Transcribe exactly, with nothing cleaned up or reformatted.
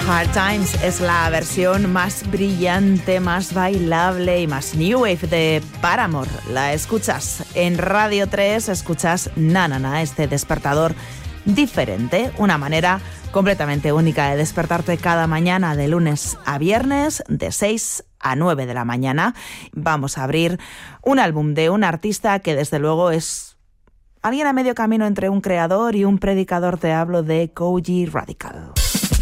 Hard Times es la versión más brillante, más bailable y más new wave de Paramore. La escuchas en Radio tres, escuchas Na Na Na, este despertador diferente, una manera completamente única de despertarte cada mañana de lunes a viernes de seis a nueve de la mañana. Vamos a abrir un álbum de un artista que desde luego es alguien a medio camino entre un creador y un predicador. Te hablo de Kojey Radical.